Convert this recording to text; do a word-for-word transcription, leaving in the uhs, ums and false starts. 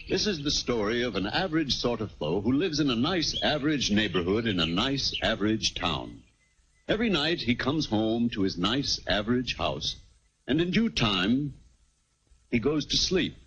This is the story of an average sort of fellow who lives in a nice average neighborhood in a nice average town. Every night he comes home to his nice average house, and in due time he goes to sleep.